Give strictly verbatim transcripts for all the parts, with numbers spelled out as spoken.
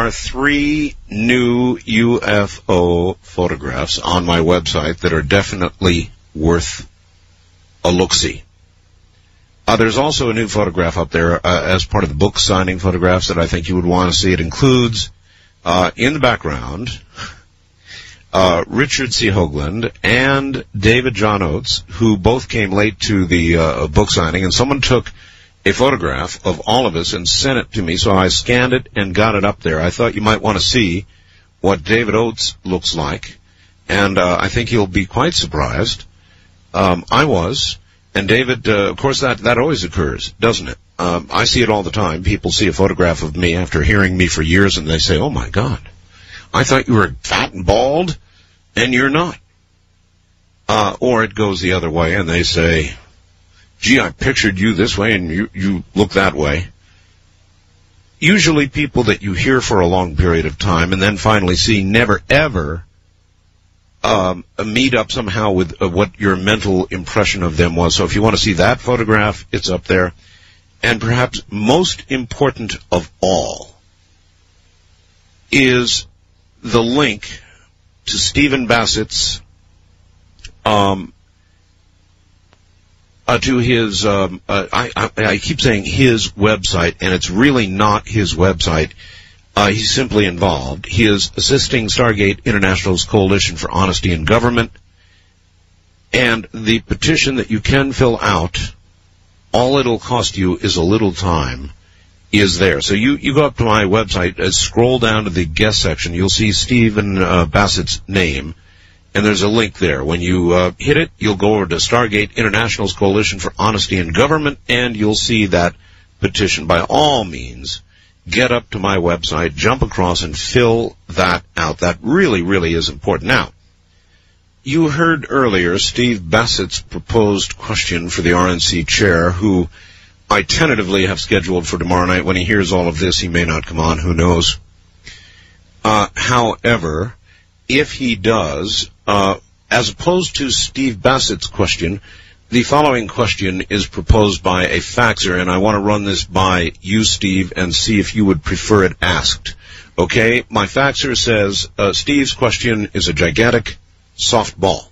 are three new U F O photographs on my website that are definitely worth a look-see. Uh, there's also a new photograph up there uh, as part of the book signing photographs that I think you would want to see. It includes, uh, in the background, uh, Richard C. Hoagland and David John Oates, who both came late to the uh, book signing, and someone took a photograph of all of us and sent it to me, so I scanned it and got it up there. I thought you might want to see what David Oates looks like, and uh, I think you'll be quite surprised. Um, I was. And David, uh, of course, that, that always occurs, doesn't it? Um, I see it all the time. People see a photograph of me after hearing me for years, and they say, oh, my God, I thought you were fat and bald, and you're not. Uh, or it goes the other way, and they say, gee, I pictured you this way, and you, you look that way. Usually people that you hear for a long period of time and then finally see never, ever Um, meet up somehow with uh, what your mental impression of them was. So if you want to see that photograph, it's up there. And perhaps most important of all is the link to Stephen Bassett's, um, uh, to his, um, uh, I, I, I keep saying his website, and it's really not his website. Uh, he's simply involved. He is assisting Stargate International's Coalition for Honesty in Government. And the petition that you can fill out, all it'll cost you is a little time, is there. So you, you go up to my website, uh, scroll down to the guest section, you'll see Stephen uh, Bassett's name, and there's a link there. When you uh, hit it, you'll go over to Stargate International's Coalition for Honesty in Government, and you'll see that petition. By all means, get up to my website, jump across, and fill that out. That really, really is important. Now, you heard earlier Steve Bassett's proposed question for the R N C chair, who I tentatively have scheduled for tomorrow night. When he hears all of this, he may not come on. Who knows? Uh, however, if he does, uh, as opposed to Steve Bassett's question, the following question is proposed by a faxer, and I want to run this by you, Steve, and see if you would prefer it asked. Okay? My faxer says, uh, Steve's question is a gigantic softball.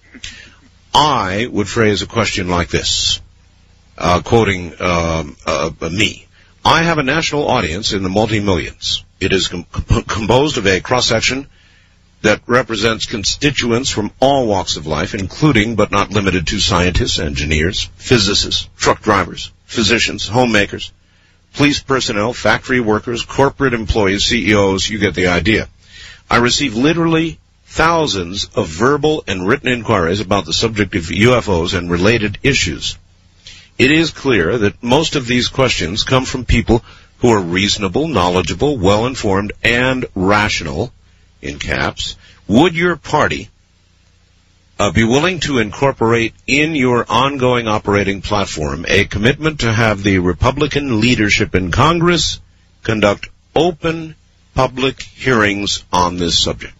I would phrase a question like this, uh, quoting um, uh, uh, me. I have a national audience in the multi-millions. It is com- composed of a cross-section that represents constituents from all walks of life, including but not limited to scientists, engineers, physicists, truck drivers, physicians, homemakers, police personnel, factory workers, corporate employees, C E Os. You get the idea. I receive literally thousands of verbal and written inquiries about the subject of U F Os and related issues. It is clear that most of these questions come from people who are reasonable, knowledgeable, well-informed, and rational, in caps. Would your party uh, be willing to incorporate in your ongoing operating platform a commitment to have the Republican leadership in Congress conduct open public hearings on this subject?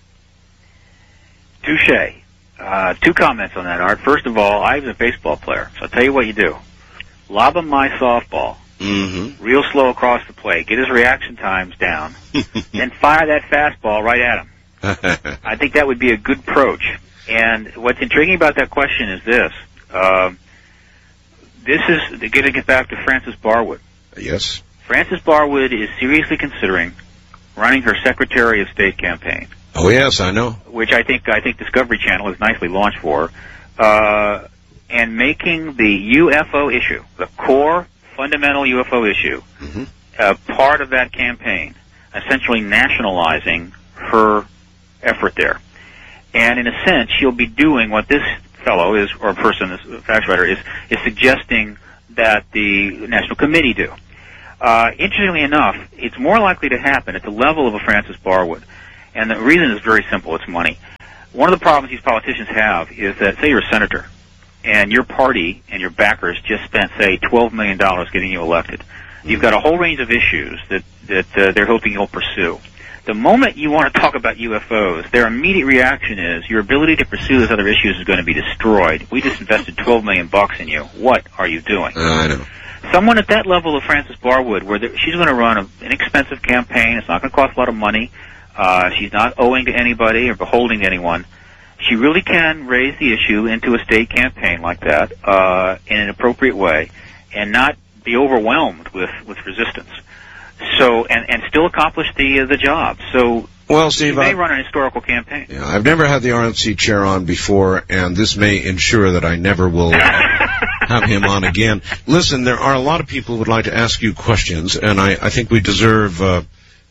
Touche. Uh, two comments on that, Art. First of all, I was a baseball player, so I'll tell you what you do. Lob him my softball. Mm-hmm. Real slow across the plate. Get his reaction times down. Then fire that fastball right at him. I think that would be a good approach. And what's intriguing about that question is this. Uh, this is going to get back to Frances Barwood. Yes. Frances Barwood is seriously considering running her Secretary of State campaign. Oh, yes, I know. Which I think I think Discovery Channel is nicely launched for. Uh, and making the U F O issue, the core fundamental U F O issue, mm-hmm. uh, part of that campaign, essentially nationalizing her effort there. And in a sense, she'll be doing what this fellow is, or person, this fact writer, is, is suggesting that the National Committee do. Uh, interestingly enough, it's more likely to happen at the level of a Frances Barwood. And the reason is very simple, it's money. One of the problems these politicians have is that, say you're a senator, and your party and your backers just spent, say, twelve million dollars getting you elected. You've got a whole range of issues that, that uh, they're hoping you'll pursue. The moment you want to talk about U F Os, their immediate reaction is your ability to pursue those other issues is going to be destroyed. We just invested twelve million bucks in you. What are you doing? Uh, I know. someone at that level of Frances Barwood, where the, she's going to run an inexpensive campaign, it's not going to cost a lot of money, uh, she's not owing to anybody or beholding to anyone, she really can raise the issue into a state campaign like that uh, in an appropriate way and not be overwhelmed with, with resistance. So, and, and still accomplish the uh, the job. So, well, Steve, you may I, run an historical campaign. Yeah, I've never had the R N C chair on before, and this may ensure that I never will have him on again. Listen, there are a lot of people who would like to ask you questions, and I, I think we deserve uh,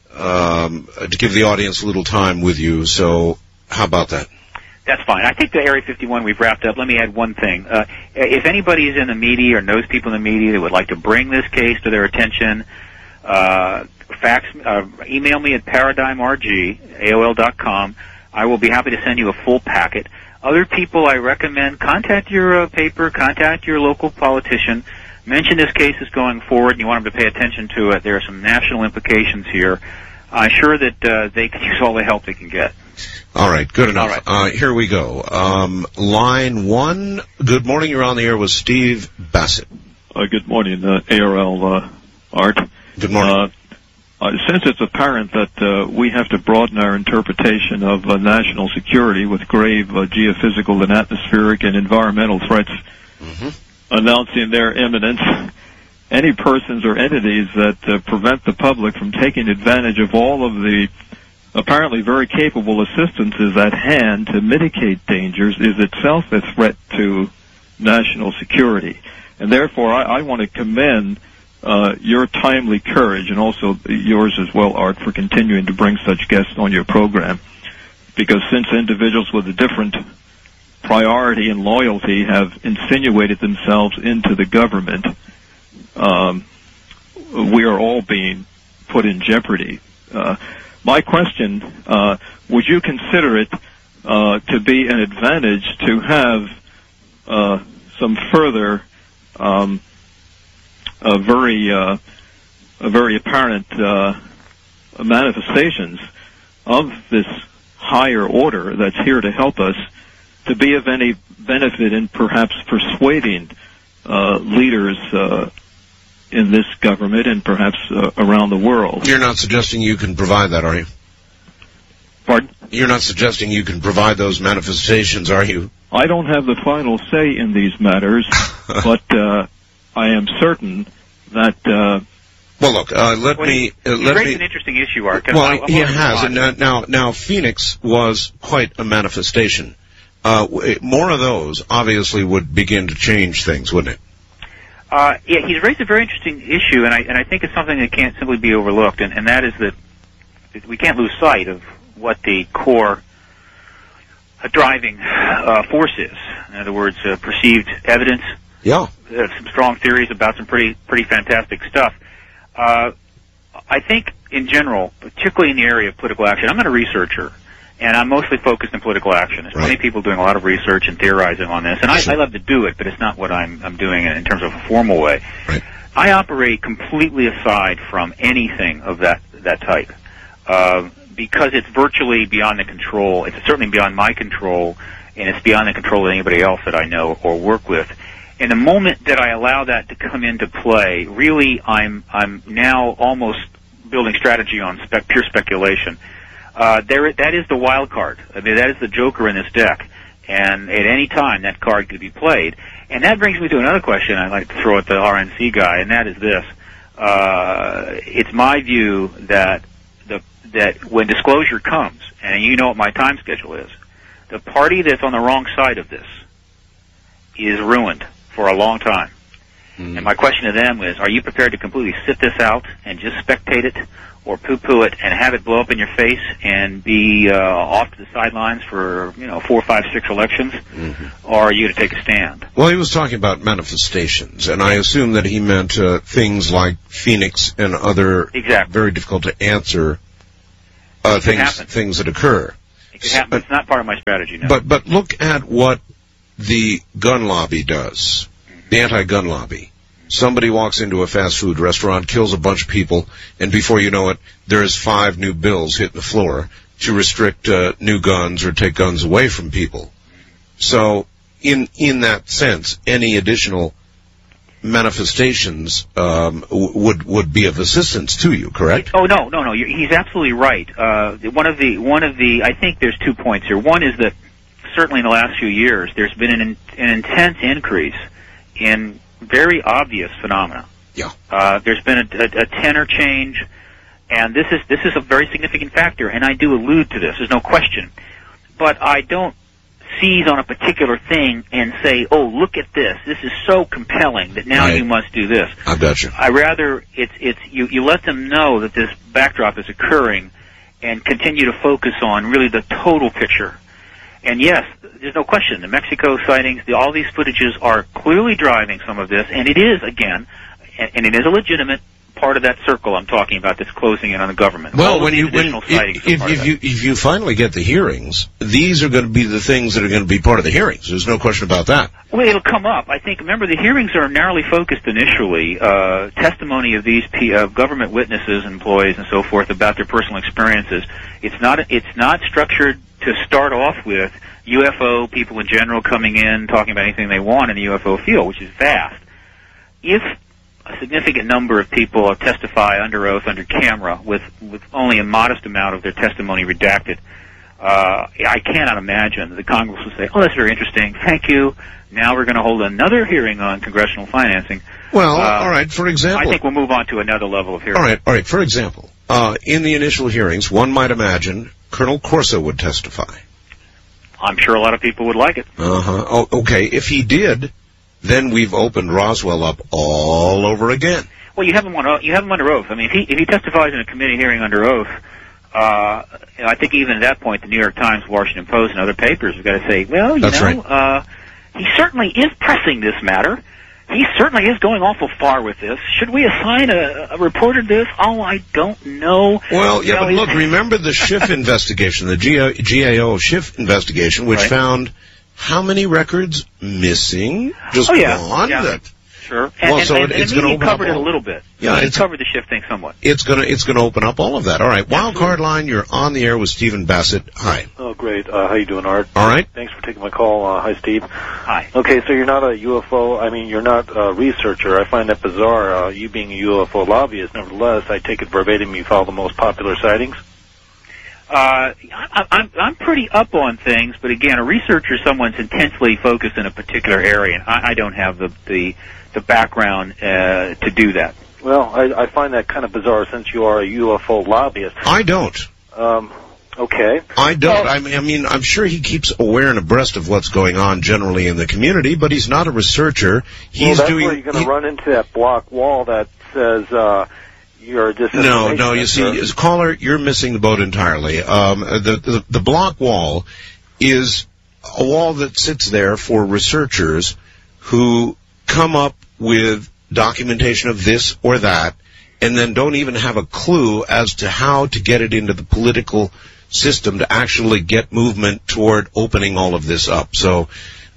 um, to give the audience a little time with you. So, how about that? That's fine. I think the Area fifty-one we've wrapped up. Let me add one thing. Uh, if anybody is in the media or knows people in the media that would like to bring this case to their attention, uh, fax, uh, email me at paradigm r g a o l dot com. I will be happy to send you a full packet. Other people I recommend, contact your uh, paper, contact your local politician, mention this case is going forward and you want them to pay attention to it. There are some national implications here. I'm sure that uh, they can use all the help they can get. All right, good enough. All right. Uh, here we go. Um, line one, good morning, you're on the air with Steve Bassett. Uh, good morning, uh, A R L uh, Art. Good morning. Uh, uh, since it's apparent that uh, we have to broaden our interpretation of uh, national security with grave uh, geophysical and atmospheric and environmental threats mm-hmm. announcing their imminence, any persons or entities that uh, prevent the public from taking advantage of all of the apparently very capable assistances at hand to mitigate dangers is itself a threat to national security. And therefore, I, I want to commend uh, your timely courage, and also yours as well, Art, for continuing to bring such guests on your program. Because since individuals with a different priority and loyalty have insinuated themselves into the government, um, we are all being put in jeopardy. Uh, My question, uh, would you consider it uh, to be an advantage to have uh, some further um, a very uh, a very apparent uh, manifestations of this higher order that's here to help us to be of any benefit in perhaps persuading uh, leaders uh in this government and perhaps uh, around the world? You're not suggesting you can provide that, are you? Pardon? You're not suggesting you can provide those manifestations, are you? I don't have the final say in these matters, but uh, I am certain that... Uh, well, look, uh, let well, me... Uh, you let raised me, an interesting issue, Art. Well, I, he has. And uh, now, now, Phoenix was quite a manifestation. Uh, more of those, obviously, would begin to change things, wouldn't it? Uh, yeah, he's raised a very interesting issue, and I and I think it's something that can't simply be overlooked, and, and that is that we can't lose sight of what the core uh, driving uh, force is. In other words, uh, perceived evidence. Yeah. Uh, some strong theories about some pretty pretty fantastic stuff. Uh, I think, in general, particularly in the area of political action, I'm not a researcher. And I'm mostly focused in political action. There's right. many people doing a lot of research and theorizing on this, and I, I love to do it, but it's not what I'm, I'm doing in terms of a formal way. Right. I operate completely aside from anything of that that type, uh, because it's virtually beyond the control. It's certainly beyond my control, and it's beyond the control of anybody else that I know or work with. And the moment that I allow that to come into play, really, I'm I'm now almost building strategy on spec, pure speculation. Uh, there, that is the wild card. I mean, that is the joker in this deck. And at any time, that card could be played. And that brings me to another question I'd like to throw at the R N C guy, and that is this. Uh, it's my view that the, that when disclosure comes, and you know what my time schedule is, the party that's on the wrong side of this is ruined for a long time. Mm. And my question to them is, are you prepared to completely sit this out and just spectate it, or poo-poo it and have it blow up in your face and be uh, off to the sidelines for, you know, four, five, six elections? Mm-hmm. Or are you going to take a stand? Well, he was talking about manifestations, and I assume that he meant uh, things like Phoenix and other exactly. very difficult to answer uh, things things that occur. It could happen. It's not part of my strategy, no. But, but look at what the gun lobby does, mm-hmm. the anti-gun lobby. Somebody walks into a fast food restaurant, kills a bunch of people, and before you know it, there's five new bills hitting the floor to restrict uh, new guns or take guns away from people. So, in in that sense, any additional manifestations um, w- would would be of assistance to you, correct? Oh no, no, no. You're, he's absolutely right. Uh, one of the one of the I think there's two points here. One is that certainly in the last few years there's been an, an intense increase in very obvious phenomena. Yeah. Uh, there's been a, a, a tenor change, and this is this is a very significant factor. And I do allude to this. There's no question, but I don't seize on a particular thing and say, oh, look at this. This is so compelling that now right. you must do this. I've got you. I rather, it's, it's, you, you let them know that this backdrop is occurring and continue to focus on really the total picture. And yes, there's no question, the Mexico sightings, the, all these footages are clearly driving some of this, and it is, again, and, and it is a legitimate part of that circle I'm talking about that's closing in on the government. Well, when you when if, if, if you if you finally get the hearings, these are going to be the things that are going to be part of the hearings. There's no question about that. Well, it'll come up. I think. Remember, the hearings are narrowly focused initially. Uh, testimony of these P, uh, government witnesses, employees, and so forth about their personal experiences. It's not. It's not structured to start off with U F O people in general coming in talking about anything they want in the U F O field, which is vast. If a significant number of people testify under oath, under camera, with, with only a modest amount of their testimony redacted, uh, I cannot imagine that the Congress will say, oh, that's very interesting, thank you, now we're going to hold another hearing on congressional financing. Well, uh, all right, for example... I think we'll move on to another level of hearing. All right, all right, for example, uh, in the initial hearings, one might imagine Colonel Corso would testify. I'm sure a lot of people would like it. Uh-huh. Oh, okay, if he did... then we've opened Roswell up all over again. Well, you have him on you have him under oath. I mean, if he if he testifies in a committee hearing under oath, uh, I think even at that point, the New York Times, Washington Post, and other papers have got to say, well, you That's know, right. uh, he certainly is pressing this matter. He certainly is going awful far with this. Should we assign a, a reporter to this? Oh, I don't know. Well, yeah, you know, but look, remember the Schiff investigation, the G A O Schiff investigation, which right. found how many records missing? Just oh, yeah. one? Yeah. That, sure. Well, and, so and, it, it's and going to open covered up it all, a little bit. Yeah, he it's covered the Schiff thing somewhat. It's going to it's going to open up all of that. All right, Wild Card Line, you're on the air with Stephen Bassett. Hi. Oh, great. Uh, how you doing, Art? All right. Thanks for taking my call. Uh, hi, Steve. Hi. Okay, so you're not a U F O. I mean, you're not a researcher. I find that bizarre. Uh, you being a U F O lobbyist, nevertheless, I take it verbatim. You follow the most popular sightings. Uh, I, I'm I'm pretty up on things, but again, a researcher is someone's intensely focused in a particular area, and I, I don't have the the, the background uh, to do that. Well, I, I find that kind of bizarre since you are a U F O lobbyist. I don't. Um, okay. I don't. Well, I mean, I mean, I'm sure he keeps aware and abreast of what's going on generally in the community, but he's not a researcher. He's well, that's doing. where you're going to he, run into that block wall that says. Uh, You're just no, no. You see, as caller, you're missing the boat entirely. Um, the, the the block wall is a wall that sits there for researchers who come up with documentation of this or that, and then don't even have a clue as to how to get it into the political system to actually get movement toward opening all of this up. So.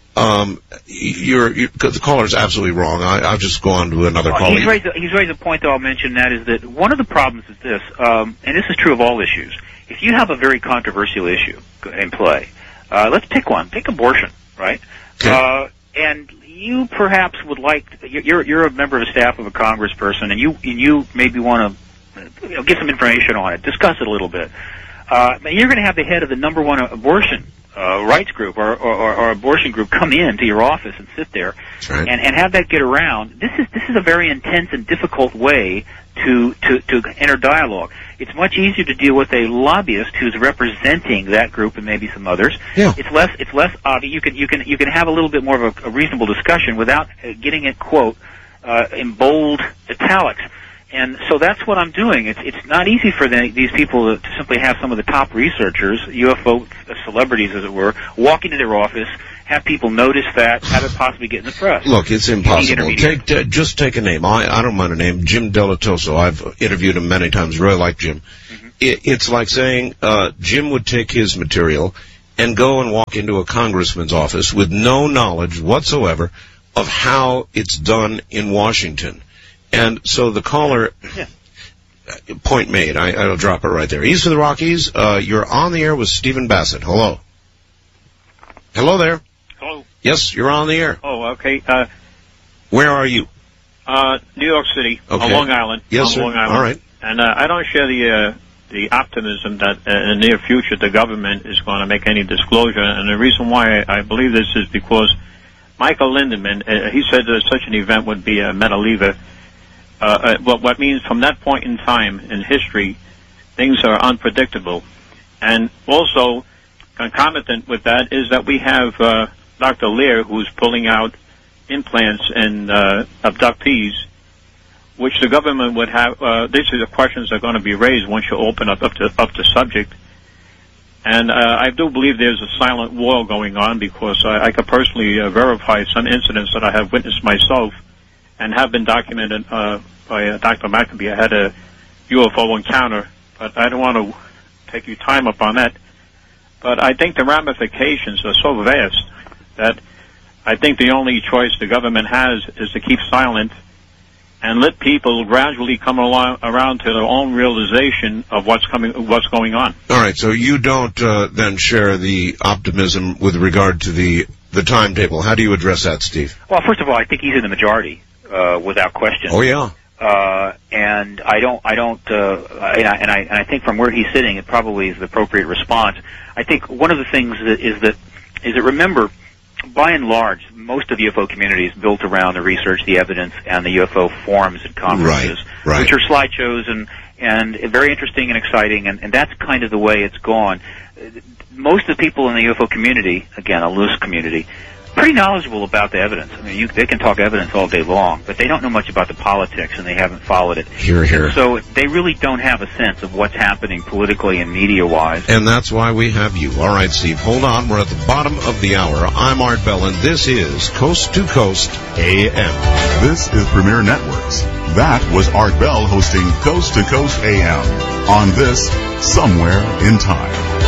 Um, you're, you're, the caller's absolutely wrong. I, I'll just go on to another well, caller. He's raised, a, he's raised a point, though, I'll mention, that is that one of the problems is this, um, and this is true of all issues. If you have a very controversial issue in play, uh, let's pick one. Pick abortion, right? Okay. Uh, and you perhaps would like, you're, you're a member of the staff of a congressperson, and you, and you maybe want to you know, get some information on it, discuss it a little bit. Uh, you're going to have the head of the number one abortion Uh, rights group or, or, or abortion group come in to your office and sit there right. and, and have that get around. This is this is a very intense and difficult way to, to, to enter dialogue. It's much easier to deal with a lobbyist who's representing that group and maybe some others. Yeah. It's less it's less obvious. You can you can you can have a little bit more of a, a reasonable discussion without getting it quote uh, in bold italics. And so that's what I'm doing. It's it's not easy for the, these people to, to simply have some of the top researchers, U F O celebrities, as it were, walk into their office, have people notice that, have it possibly get in the press. Look, it's impossible. Take uh, just take a name. I, I don't mind a name. Jim Delatoso. I've interviewed him many times. Really like Jim. Mm-hmm. It, it's like saying uh, Jim would take his material and go and walk into a congressman's office with no knowledge whatsoever of how it's done in Washington. And so the caller, yeah. point made. I, I'll drop it right there. East of the Rockies, uh, you're on the air with Stephen Bassett. Hello. Hello there. Hello. Yes, you're on the air. Oh, okay. Uh, Where are you? Uh, New York City, Okay. on Long Island. Yes, on sir. Long Island. All right. And uh, I don't share the uh, the optimism that uh, in the near future the government is going to make any disclosure. And the reason why I, I believe this is because Michael Lindemann, uh, he said that such an event would be a meta lever. Uh, uh, what, what means from that point in time in history, things are unpredictable. And also, concomitant with that is that we have uh, Doctor Lear, who's pulling out implants in uh, abductees, which the government would have. Uh, these are the questions that are going to be raised once you open up up to up the subject. And uh, I do believe there's a silent war going on, because I, I could personally uh, verify some incidents that I have witnessed myself and have been documented uh, by uh, Doctor McAbee. I had a U F O encounter, but I don't want to take your time up on that. But I think the ramifications are so vast that I think the only choice the government has is to keep silent and let people gradually come along, around to their own realization of what's coming, what's going on. All right, so you don't uh, then share the optimism with regard to the the timetable. How do you address that, Steve? Well, first of all, I think he's in the majority, uh, without question. Oh yeah. Uh, and I don't, I don't, uh, and I, and I, and I think from where he's sitting, it probably is the appropriate response. I think one of the things that is that, is that remember, by and large, most of the U F O community is built around the research, the evidence, and the U F O forums and conferences, right, right. which are slideshows and, and very interesting and exciting, and, and that's kind of the way it's gone. Most of the people in the U F O community, again, a loose community, pretty knowledgeable about the evidence. I mean, you, they can talk evidence all day long, but they don't know much about the politics, and they haven't followed it. Here, here. So they really don't have a sense of what's happening politically and media-wise. And that's why we have you. All right, Steve, hold on. We're at the bottom of the hour. I'm Art Bell, and this is Coast to Coast A M. This is Premier Networks. That was Art Bell hosting Coast to Coast A M on this Somewhere in Time.